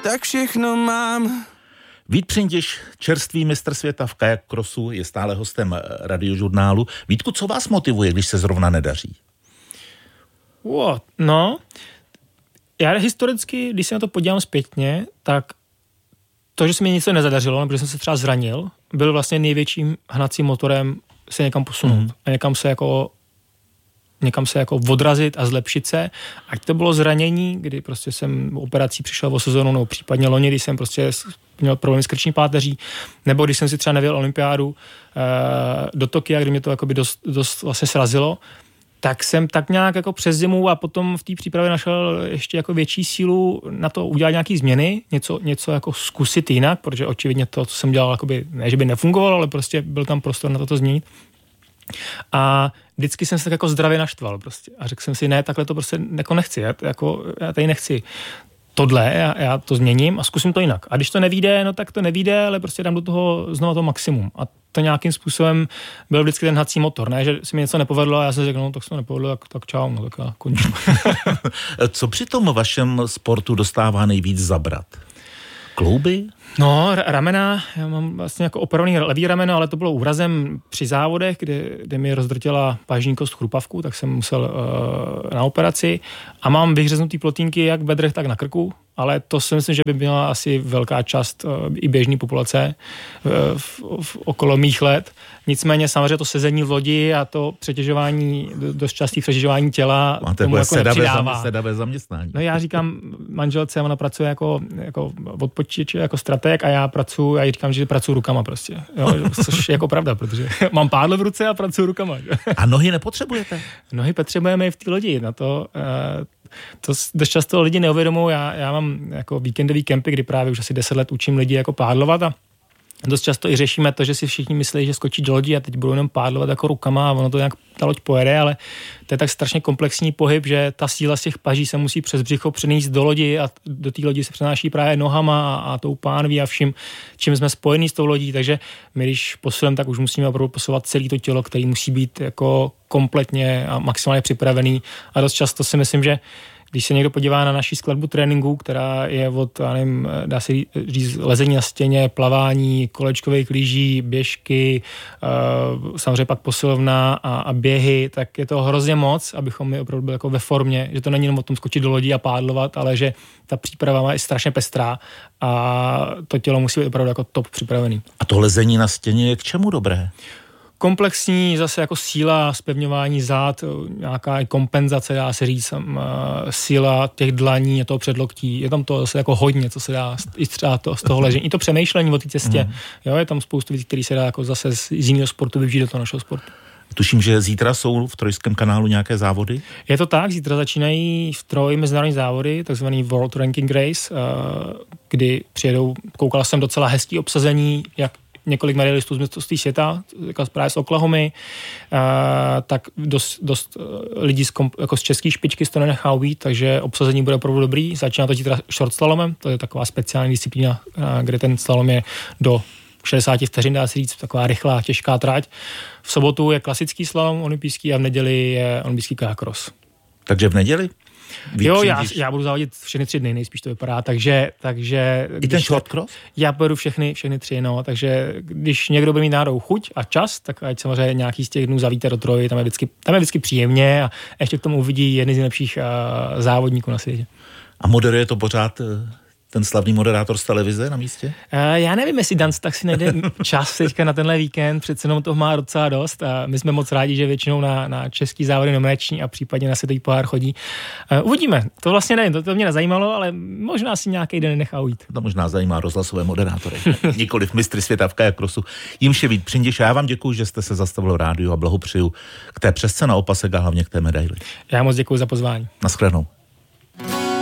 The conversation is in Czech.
tak všechno mám. Vít Přindiš, čerstvý mistr světa v kajak crossu, je stále hostem Radiožurnálu. Vítku, co vás motivuje, když se zrovna nedaří? No, já historicky, když se na to podívám zpětně, tak to, že se mi něco nezadařilo, nebo že jsem se třeba zranil, byl vlastně největším hnacím motorem se někam posunout. A někam se jako odrazit a zlepšit se. Ať to bylo zranění, kdy prostě jsem operací přišel o sezonu, nebo případně loni, když jsem prostě měl problém s krční páteří, nebo když jsem si třeba nevěl olympiádu do Tokia, kdy mě to jakoby dost vlastně srazilo, tak jsem tak nějak jako přes zimu a potom v té přípravě našel ještě jako větší sílu na to udělat nějaký změny, něco jako zkusit jinak, protože očividně to, co jsem dělal, jakoby, ne, že by nefungovalo, ale prostě byl tam prostor na to změnit. A vždycky jsem se tak jako zdravě naštval prostě a řekl jsem si, ne, takhle to prostě jako nechci, já tady nechci tohle, já to změním a zkusím to jinak. A když to nevyjde, no tak to nevyjde, ale prostě dám do toho znovu to maximum. A to nějakým způsobem byl vždycky ten hnací motor, ne, že si mi něco nepovedlo a já jsem řekl, no tak se to nepovedlo, tak čau, no tak já končím. Co při tom vašem sportu dostává nejvíc zabrat? Klouby? No, ramena, já mám vlastně jako opravný levý rameno, ale to bylo úrazem při závodech, kde mi rozdrtila pažní kost chrupavku, tak jsem musel na operaci a mám vyhřeznutý plotínky jak v bedrech, tak na krku, ale to si myslím, že by byla asi velká část i běžné populace okolo mých let. Nicméně samozřejmě to sezení v lodi a to přetěžování, dost častý přetěžování těla tomu jako nepřidává. Sedavé zaměstnání. No já říkám manželce, ona pracuje jako od počítače, jako strateg a já říkám, že pracuji rukama prostě. Jo, což je jako pravda, protože mám pádle v ruce a pracuji rukama. A nohy nepotřebujete? Nohy potřebujeme i v té lodi. Na to dost často lidi neuvědomují. Já mám jako víkendový kempy, kdy právě už asi 10 let učím lidi jako pádlovat a dost často i řešíme to, že si všichni myslí, že skočí do lodi a teď budou jenom pádlovat jako rukama a ono to nějak ta loď pojede, ale to je tak strašně komplexní pohyb, že ta síla z těch paží se musí přes břicho přenést do lodi a do té lodi se přenáší právě nohama a tou pánví a vším, čím jsme spojení s tou lodí, takže my když posilujeme, tak už musíme opravdu posouvat celé to tělo, který musí být jako kompletně a maximálně připravený a dost často si myslím, že když se někdo podívá na naši skladbu tréninku, která je od, dá se říct, lezení na stěně, plavání, kolečkových lyží, běžky, samozřejmě pak posilovna a běhy, tak je to hrozně moc, abychom my opravdu byli jako ve formě, že to není jenom o tom skočit do lodí a pádlovat, ale že ta příprava je strašně pestrá a to tělo musí být opravdu jako top připravený. A to lezení na stěně je k čemu dobré? Komplexní zase jako síla, zpevňování zád, nějaká kompenzace, dá se říct, síla těch dlaní a toho předloktí. Je tam to zase jako hodně, co se dá i třeba z toho ležení. I to přemýšlení o té cestě. Jo, je tam spoustu věcí, které se dá jako zase z jiného sportu využít do toho našeho sportu. Tuším, že zítra jsou v Trojském kanálu nějaké závody? Je to tak, zítra začínají v Troji mezinárodní závody, takzvaný World Ranking Race, kdy přijedou, koukal jsem docela hezký obsazení, jak několik medailistů z mistrovství světa, jako právě z Oklahomy, tak dost lidí jako z české špičky to nenechá být, takže obsazení bude opravdu dobrý. Začíná to teda short slalomem, to je taková speciální disciplína, kde ten slalom je do 60 vteřin, dá se říct, taková rychlá, těžká trať. V sobotu je klasický slalom olympijský a v neděli je olympijský kajak cross. Takže v neděli? Jo, já budu závodit všechny 3 dny, nejspíš to vypadá, takže i ten short cross? Já pojedu všechny 3, no, takže když někdo bude mít náhodou chuť a čas, tak ať samozřejmě nějaký z těch dnů zavíte do Troji, tam je vždycky příjemně a ještě k tomu uvidí jedny z nejlepších závodníků na světě. A moderuje to pořád ten slavný moderátor z televize na místě? Já nevím, jestli Dan tak si najde čas teďka na tenhle víkend, přece jenom toho má docela dost a my jsme moc rádi, že většinou na český závody nominační a případně na světový pohár chodí. Uvidíme, to vlastně nevím, to mě nezajímalo, ale možná si nějaký den nechá ujít. To možná zajímá rozhlasové moderátory, nikoliv mistry světa v kajak crossu. Jimši Vít Přindiš, já vám děkuji, že jste se zastavil rádiu a blahopřeju k té přesce na opasek a hlavně k té medaili. Já moc děkuji za pozvání. Naschledanou.